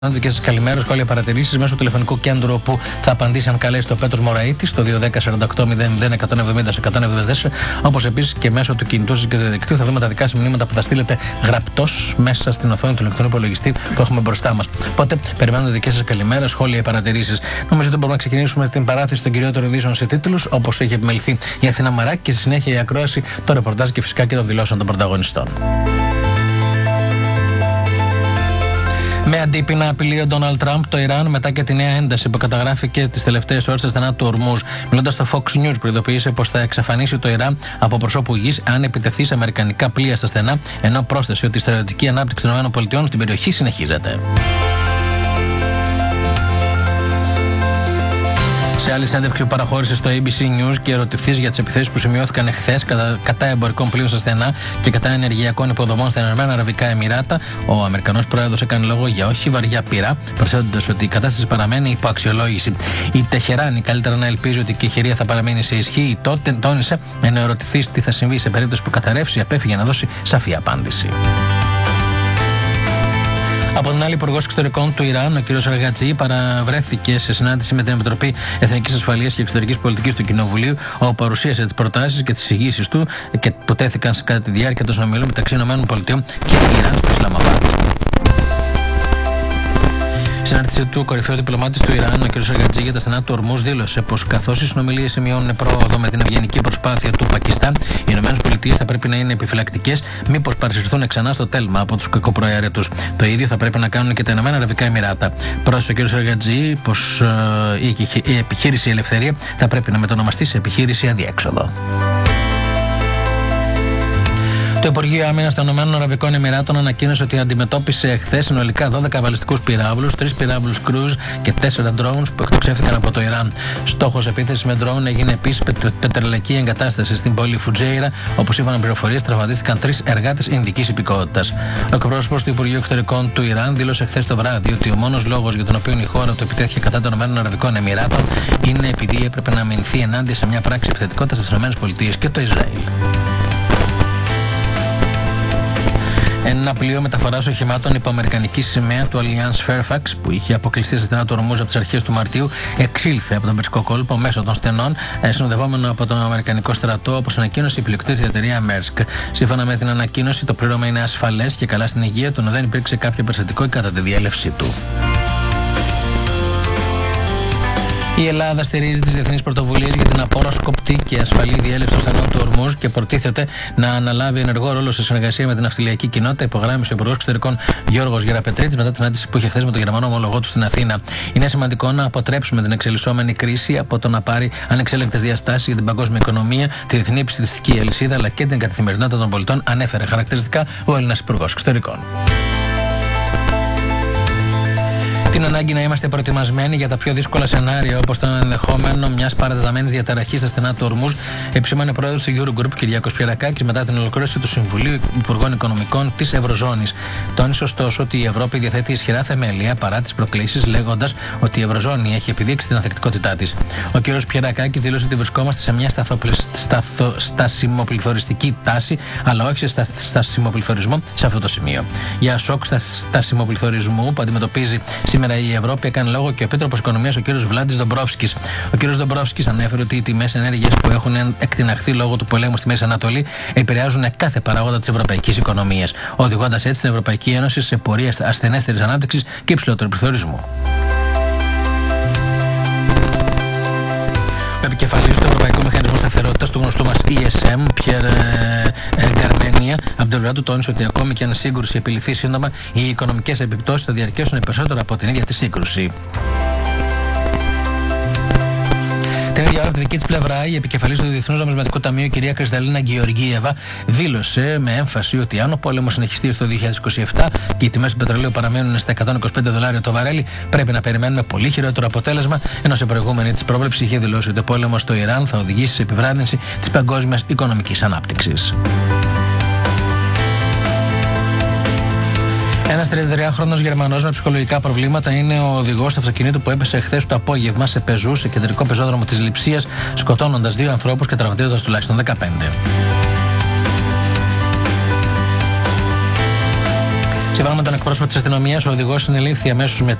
Και σας καλημέρα, σχόλια, παρατηρήσεις μέσω τηλεφωνικού κέντρου που θα απαντήσει αν καλέσει ο Πέτρος Μωραΐτης στο 210-48-00-194. Όπως επίσης και μέσω του κινητού σας και του διαδικτύου θα δούμε τα δικά σας μηνύματα που θα στείλετε γραπτός μέσα στην οθόνη του ηλεκτρονικού υπολογιστή που έχουμε μπροστά μας. Οπότε περιμένουμε δικές σας καλημέρα, σχόλια ή παρατηρήσεις. Νομίζω ότι μπορούμε να ξεκινήσουμε την παράθεση των κυριότερων ειδήσεων σε τίτλους, όπως έχει επιμεληθεί η Αθηνά Μαράκη, και στη συνέχεια η ακρόαση, το ρεπορτάζ και φυσικά και των δηλώσεων των πρωταγωνιστών. Με αντίπεινα απειλεί ο Ντόναλντ Τραμπ το Ιράν μετά και τη νέα ένταση που καταγράφηκε τις τελευταίες ώρες στα στενά του Ορμούζ. Μιλώντας στο Fox News, προειδοποίησε πως θα εξαφανίσει το Ιράν από προσώπου γης αν επιτεθεί σε αμερικανικά πλοία στα στενά, ενώ πρόσθεσε ότι η στρατιωτική ανάπτυξη των ΗΠΑ στην περιοχή συνεχίζεται. Σε άλλη συνέντευξη που παραχώρησε στο ABC News και ερωτηθείς για τις επιθέσεις που σημειώθηκαν εχθές κατά εμπορικών πλοίων στα στενά και κατά ενεργειακών υποδομών στα Ηνωμένα Αραβικά Εμιράτα, ο Αμερικανός πρόεδρος έκανε λόγο για όχι βαριά πυρά, προσθέτοντας ότι η κατάσταση παραμένει υπό αξιολόγηση. Η Τεχεράνη, καλύτερα να ελπίζει ότι η κεχηρία θα παραμείνει σε ισχύ, τότε τόνισε, ενώ ερωτηθείς τι θα συμβεί σε περίπτωση που καταρρεύσει, απέφυγε να δώσει σαφή απάντηση. Από την άλλη, Υπουργός Εξωτερικών του Ιράν, ο κ. Αργατζή, παραβρέθηκε σε συνάντηση με την Επιτροπή Εθνικής Ασφαλείας και Εξωτερικής Πολιτικής του Κοινοβουλίου, όπου παρουσίασε τις προτάσεις και τις εισηγήσεις του και που τέθηκαν κατά τη διάρκεια των συνομιλίων μεταξύ ΗΠΑ και Ιράν στο Ισλαμαμπάντ. Στην συνάρτηση του, κορυφαίου διπλωμάτη του Ιράν, ο κ. Αργατζή, για τα στενά του Ορμούζ, δήλωσε πως καθώς οι συνομιλίες σημειώνουν πρόοδο με την ευγενική προσπάθεια του Πακιστάν, οι ΗΠΑ θα πρέπει να είναι επιφυλακτικές, μήπως παρασυρθούν ξανά στο τέλμα από τους κακοπροαίρετους. Το ίδιο θα πρέπει να κάνουν και τα Ηνωμένα Αραβικά Εμιράτα. Πρόσθεσε ο κ. Αργατζή πως η επιχείρηση Ελευθερία θα πρέπει να μετονομαστεί σε επιχείρηση Αδιέξοδο. Το Υπουργείο Άμυνας των Ηνωμένων Αραβικών Εμιράτων ανακοίνωσε ότι αντιμετώπισε χθες συνολικά 12 βαλιστικούς πυράβλους, 3 πυράβλους cruise και 4 drones που εκτοξεύτηκαν από το Ιράν. Στόχος επίθεσης με drone έγινε επίσης πετρελαϊκή εγκατάσταση στην πόλη Φουτζέιρα, όπου σύμφωνα με πληροφορίες τραυματίστηκαν 3 εργάτες ινδικής υπηκότητας. Ο εκπρόσωπος του Υπουργείου Εξωτερικών του Ιράν δήλωσε χθες το βράδυ ότι ο μόνος λόγος για τον οποίο η χώρα του επιτέθηκε κατά των Ηνωμένων Αραβικών Εμιράτων είναι επειδή έπρεπε να αμυνθεί ενάντια σε μια πράξη επιθετικότητας στις ΗΠΑ και το Ισραήλ. Ένα πλοίο μεταφοράς οχημάτων υπό αμερικανική σημαία του Alliance Fairfax, που είχε αποκλειστεί στα στενά του Ορμούζ από τις αρχές του Μαρτίου, εξήλθε από τον Περσικό κόλπο μέσω των στενών, συνοδευόμενο από τον Αμερικανικό στρατό, όπως ανακοίνωσε η πλειοκτήτρια εταιρεία Maersk. Σύμφωνα με την ανακοίνωση, το πλήρωμα είναι ασφαλές και καλά στην υγεία του, ενώ δεν υπήρξε κάποιο περιστατικό κατά τη διέλευσή του. Η Ελλάδα στηρίζει τις διεθνείς πρωτοβουλίες για την απόροσκοπτη και ασφαλή διέλευση των στενών του Ορμούζ και προτίθεται να αναλάβει ενεργό ρόλο σε συνεργασία με την ναυτιλιακή κοινότητα, υπογράμμισε ο Υπουργός Εξωτερικών Γιώργος Γεραπετρίτης μετά τη συνάντηση που είχε χθες με τον Γερμανό ομολογό του στην Αθήνα. Είναι σημαντικό να αποτρέψουμε την εξελισσόμενη κρίση από το να πάρει ανεξέλεγκτες διαστάσεις για την παγκόσμια οικονομία, τη διεθνή επιστημιστική αλυσίδα αλλά και την καθημερινότητα των πολιτών, ανέφερε χαρακτηριστικά ο Έλληνας Υπουργός Εξωτερικών. Την ανάγκη να είμαστε προετοιμασμένοι για τα πιο δύσκολα σενάρια, όπως το ενδεχόμενο μιας παρατεταμένης διαταραχής στα στενά του Ορμούζ, επισήμανε ο πρόεδρος του Eurogroup Κυριάκος Πιερακάκης μετά την ολοκλήρωση του Συμβουλίου Υπουργών Οικονομικών της Ευρωζώνης. Τόνισε ωστόσο ότι η Ευρώπη διαθέτει ισχυρά θεμέλια παρά τις προκλήσεις, λέγοντας ότι η Ευρωζώνη έχει επιδείξει την ανθεκτικότητά της. Ο κ. Πιερακάκης δήλωσε ότι βρισκόμαστε σε μια στασιμοπληθωριστική τάση, αλλά όχι σε στασιμοπληθωρισμό σε αυτό το σημείο. Για σοκ στασιμοπληθωρισμού που αντιμετωπίζει σήμερα η Ευρώπη έκανε λόγο και ο Επίτροπος Οικονομίας, ο κ. Βλάντης Ντομπρόφσκης. Ο κ. Ντομπρόφσκης ανέφερε ότι οι τιμές ενέργειας που έχουν εκτιναχθεί λόγω του πολέμου στη Μέση Ανατολή επηρεάζουν κάθε παράγοντα της ευρωπαϊκής οικονομίας, οδηγώντας έτσι την Ευρωπαϊκή Ένωση σε πορεία ασθενέστερης ανάπτυξης και υψηλότερου πληθωρισμού. Ο επικεφαλής του Ευρωπαϊκού Μηχανισμού Σταθερότητας, του γνωστού μας ESM, Πιέρ Γκαρμένια, από την πλευρά του τόνισε ότι ακόμη και αν η σύγκρουση επιληθεί σύντομα, οι οικονομικές επιπτώσεις θα διαρκέσουν περισσότερο από την ίδια τη σύγκρουση. Την ίδια ώρα, από τη δική της πλευρά, η επικεφαλής του Διεθνούς Νομισματικού Ταμείου, η κυρία Κρυσταλίνα Γεωργίεβα, δήλωσε με έμφαση ότι αν ο πόλεμος συνεχιστεί στο 2027 και οι τιμές του πετρελαίου παραμένουν στα $125 το βαρέλι, πρέπει να περιμένουμε πολύ χειρότερο αποτέλεσμα, ενώ σε προηγούμενη της πρόβλεψη είχε δηλώσει ότι ο πόλεμος στο Ιράν θα οδηγήσει σε επιβράδυνση της παγκόσμιας οικονομικής ανάπτυξης. Ένας 33χρονος Γερμανός με ψυχολογικά προβλήματα είναι ο οδηγός του αυτοκινήτου που έπεσε χθες το απόγευμα σε πεζού σε κεντρικό πεζόδρομο της Λειψίας, σκοτώνοντας 2 ανθρώπους και τραυματίζοντας τουλάχιστον 15. Σύμφωνα με τον εκπρόσωπο της αστυνομίας, ο οδηγός συνελήφθη αμέσως